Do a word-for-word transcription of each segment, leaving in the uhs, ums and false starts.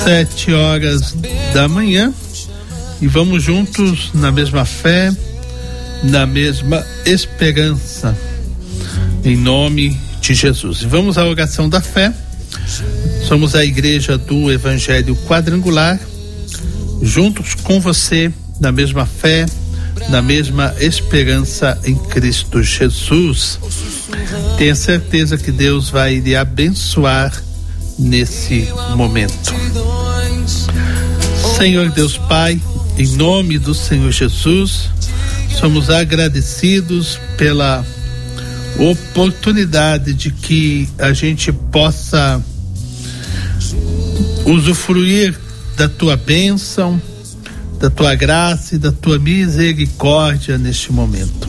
Sete horas da manhã e vamos juntos na mesma fé, na mesma esperança, em nome de Jesus. E vamos à oração da fé. Somos a igreja do Evangelho Quadrangular, juntos com você, na mesma fé, na mesma esperança em Cristo Jesus. Tenha certeza que Deus vai lhe abençoar nesse momento. Senhor Deus Pai, em nome do Senhor Jesus, somos agradecidos pela oportunidade de que a gente possa usufruir da tua bênção, da tua graça e da tua misericórdia neste momento.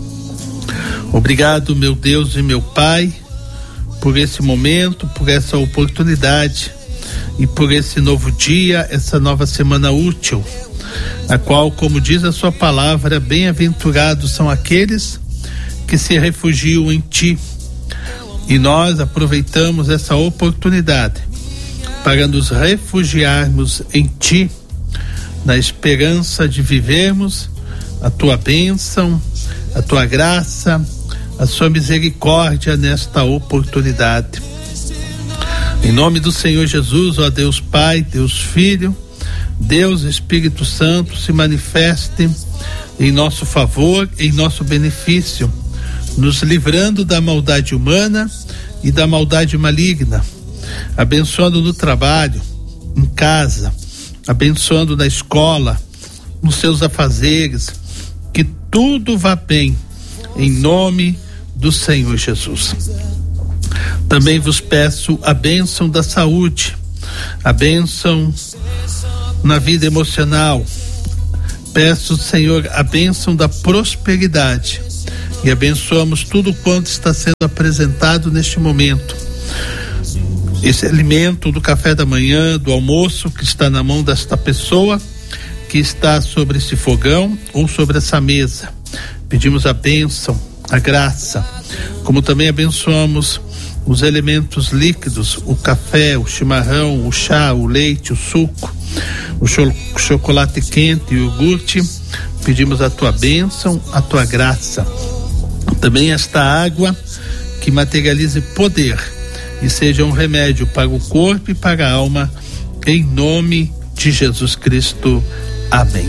Obrigado, meu Deus e meu Pai, por esse momento, por essa oportunidade e por esse novo dia, essa nova semana útil, a qual, como diz a sua palavra, bem-aventurados são aqueles que se refugiam em ti. E nós aproveitamos essa oportunidade para nos refugiarmos em ti, na esperança de vivermos a tua bênção, a tua graça, a sua misericórdia nesta oportunidade. Em nome do Senhor Jesus, ó Deus Pai, Deus Filho, Deus Espírito Santo, se manifeste em nosso favor, em nosso benefício, nos livrando da maldade humana e da maldade maligna, abençoando no trabalho, em casa, abençoando na escola, nos seus afazeres, que tudo vá bem, em nome do Senhor Jesus. Também vos peço a bênção da saúde, a bênção na vida emocional. Peço, Senhor, a bênção da prosperidade e abençoamos tudo quanto está sendo apresentado neste momento. Esse alimento do café da manhã, do almoço, que está na mão desta pessoa que está sobre esse fogão ou sobre essa mesa. Pedimos a bênção, a graça, como também abençoamos os elementos líquidos, o café, o chimarrão, o chá, o leite, o suco, o cho- chocolate quente e o iogurte. Pedimos a tua bênção, a tua graça. Também esta água que materialize poder e seja um remédio para o corpo e para a alma, em nome de Jesus Cristo. Amém.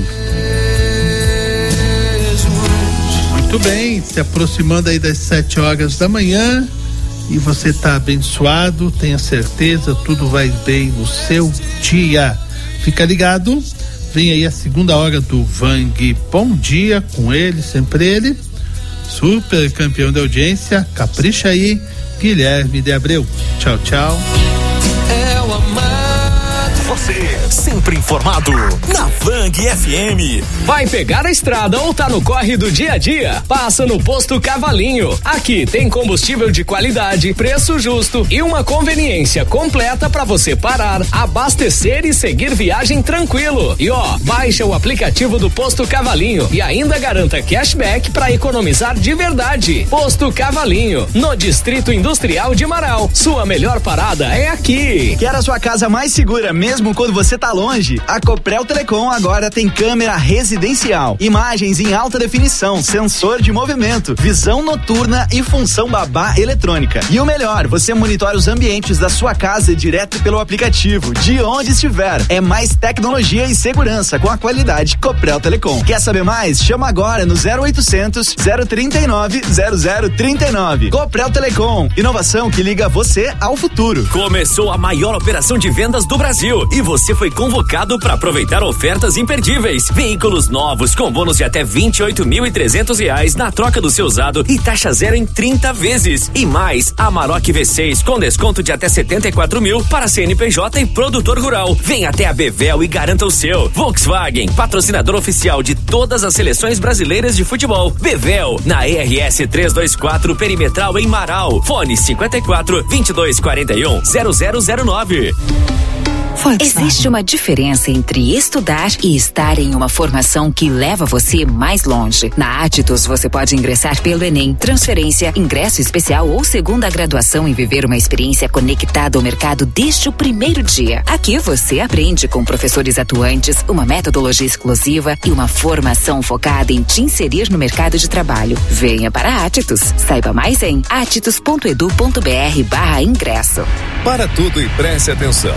Muito bem, se aproximando aí das sete horas da manhã e você está abençoado, tenha certeza, tudo vai bem no seu dia. Fica ligado, vem aí a segunda hora do Vang Bom Dia, com ele, sempre ele, super campeão da audiência, capricha aí, Guilherme de Abreu. Tchau, tchau. É o amar. Você sempre informado na Vang F M. Vai pegar a estrada ou tá no corre do dia a dia? Passa no Posto Cavalinho. Aqui tem combustível de qualidade, preço justo e uma conveniência completa para você parar, abastecer e seguir viagem tranquilo. E ó, baixa o aplicativo do Posto Cavalinho e ainda garanta cashback para economizar de verdade. Posto Cavalinho, no Distrito Industrial de Marau. Sua melhor parada é aqui. Quer a sua casa mais segura mesmo quando você tá longe? A Coprel Telecom agora tem câmera residencial, imagens em alta definição, sensor de movimento, visão noturna e função babá eletrônica. E o melhor, você monitora os ambientes da sua casa direto pelo aplicativo, de onde estiver. É mais tecnologia e segurança com a qualidade Coprel Telecom. Quer saber mais? Chama agora no zero oitocentos, zero trinta e nove, zero zero trinta e nove. Coprel Telecom, inovação que liga você ao futuro. Começou a maior operação de vendas do Brasil e você foi convocado para aproveitar ofertas imperdíveis. Veículos novos com bônus de até vinte e oito mil e trezentos reais na troca do seu usado e taxa zero em trinta vezes. E mais, Amarok V seis com desconto de até setenta e quatro mil para C N P J e produtor rural. Vem até a Bevel e garanta o seu. Volkswagen, patrocinador oficial de todas as seleções brasileiras de futebol. Bevel, na E R S trezentos e vinte e quatro Perimetral em Marau. Fone cinquenta e quatro, vinte e dois quarenta e um, zero zero zero nove. Existe uma diferença entre estudar e estar em uma formação que leva você mais longe. Na Atitus, você pode ingressar pelo Enem, transferência, ingresso especial ou segunda graduação e viver uma experiência conectada ao mercado desde o primeiro dia. Aqui você aprende com professores atuantes, uma metodologia exclusiva e uma formação focada em te inserir no mercado de trabalho. Venha para a Atitus. Saiba mais em atitus ponto edu ponto br barra ingresso. Para tudo e preste atenção.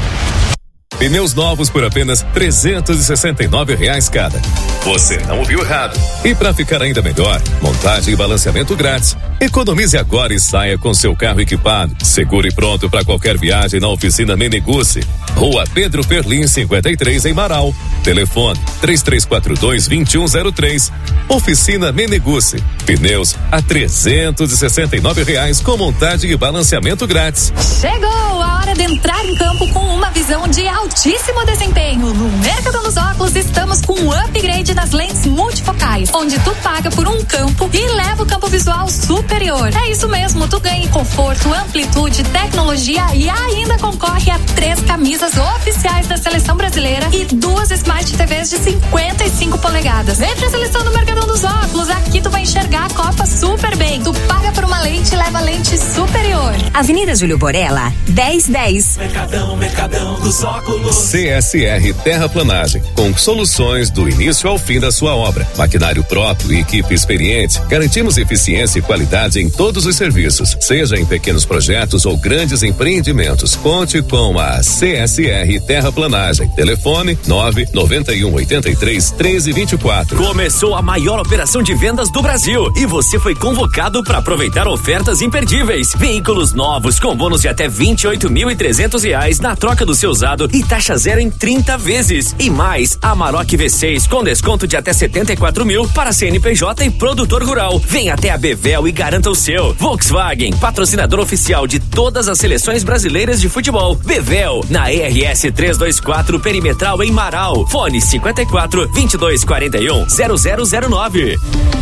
Pneus novos por apenas trezentos e sessenta e nove reais cada. Você não ouviu errado. E para ficar ainda melhor, montagem e balanceamento grátis. Economize agora e saia com seu carro equipado, seguro e pronto para qualquer viagem na oficina Menegusse. Rua Pedro Perlim, cinquenta e três, em Marau. Telefone três três quatro dois, dois um zero três. Oficina Menegusse. Pneus a trezentos e sessenta e nove reais com montagem e balanceamento grátis. Chegou a hora de entrar em campo com uma visão de altíssimo desempenho. No Mercadão dos Óculos estamos com um upgrade nas lentes multifocais, onde tu paga por um campo e leva o campo visual superior. É isso mesmo, tu ganha conforto, amplitude, tecnologia e ainda concorre a três camisas oficiais da Seleção Brasileira e duas Smart T Vs de cinquenta e cinco polegadas. Vem pra seleção do Mercadão dos Óculos, aqui tu vai enxergar a Copa super bem. Tu paga por uma lente e leva lente superior. Avenida Júlio Borella, dez dez. Mercadão, Mercadão dos Óculos. C S R Terraplanagem, com soluções do início ao fim da sua obra. Maquinário próprio e equipe experiente. Garantimos eficiência e qualidade em todos os serviços, seja em pequenos projetos ou grandes empreendimentos. Conte com a C S R Terraplanagem. Telefone nove nove um oito três, um três dois quatro. Começou a maior operação de vendas do Brasil e você foi convocado para aproveitar ofertas imperdíveis. Veículos novos com bônus de até vinte e oito mil e trezentos reais na troca do seu usado e taxa zero em trinta vezes. E mais, Amarok V seis com desconto de até setenta e quatro mil para C N P J e produtor rural. Vem até a Bevel e garanta o seu. Volkswagen, patrocinador oficial de todas as seleções brasileiras de futebol. Bevel, na E R S trezentos e vinte e quatro Perimetral em Marau. Fone cinquenta e quatro, vinte e dois quarenta e um, zero zero zero nove.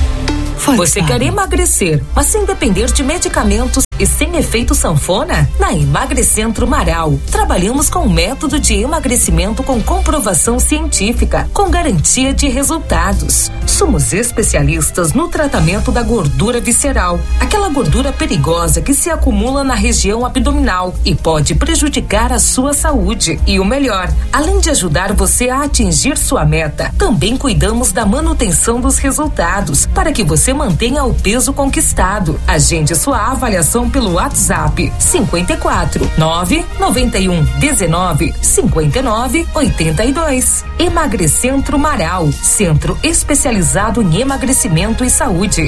Você quer emagrecer, mas sem depender de medicamentos e sem efeito sanfona? Na Emagrecentro Marau, trabalhamos com um método de emagrecimento com comprovação científica, com garantia de resultados. Somos especialistas no tratamento da gordura visceral, aquela gordura perigosa que se acumula na região abdominal e pode prejudicar a sua saúde. E o melhor, além de ajudar você a atingir sua meta, também cuidamos da manutenção dos resultados, para que você mantenha o peso conquistado. Agende sua avaliação pelo WhatsApp cinquenta e quatro, nove noventa e um, dezenove, cinquenta e nove, oitenta e dois. Emagrecentro Marau, centro especializado em emagrecimento e saúde.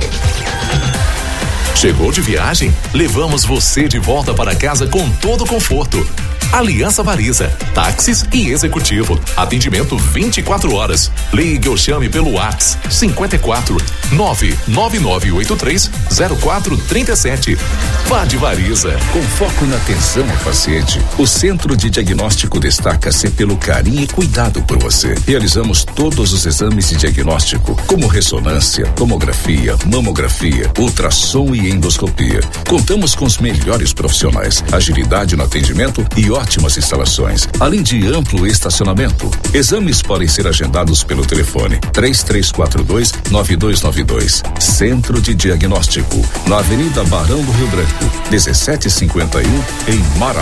Chegou de viagem? Levamos você de volta para casa com todo conforto. Aliança Marisa, táxis e executivo. Atendimento vinte e quatro horas. Ligue ou chame pelo WhatsApp cinquenta e quatro, nove nove nove oito três, zero quatro três sete. Vá de Marisa. Com foco na atenção ao paciente, o Centro de Diagnóstico destaca-se pelo carinho e cuidado por você. Realizamos todos os exames de diagnóstico, como ressonância, tomografia, mamografia, ultrassom e endoscopia. Contamos com os melhores profissionais, agilidade no atendimento e ótimas instalações, além de amplo estacionamento. Exames podem ser agendados pelo telefone três três quatro dois, nove dois nove dois. Centro de Diagnóstico, na Avenida Barão do Rio Branco, dezessete cinquenta e um, em Marau.